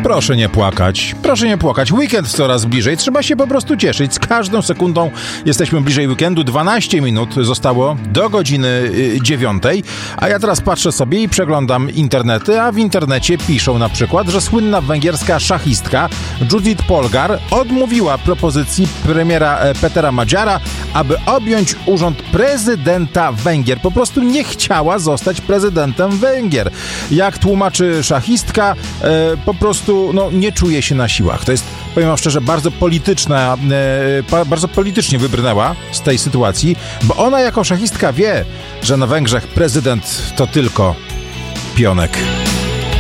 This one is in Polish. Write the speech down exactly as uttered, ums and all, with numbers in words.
Proszę nie płakać, proszę nie płakać. Weekend coraz bliżej, trzeba się po prostu cieszyć. Z każdą sekundą jesteśmy bliżej weekendu. dwanaście minut zostało do godziny dziewiątej, a ja teraz patrzę sobie i przeglądam internety, a w internecie piszą na przykład, że słynna węgierska szachistka Judith Polgar odmówiła propozycji premiera Petera Magyara, aby objąć urząd prezydenta Węgier. Po prostu nie chciała zostać prezydentem Węgier. Jak tłumaczy szachistka, e, po prostu no, nie czuje się na siłach. To jest, powiem wam szczerze, bardzo polityczna, e, pa, bardzo politycznie wybrnęła z tej sytuacji, bo ona jako szachistka wie, że na Węgrzech prezydent to tylko pionek.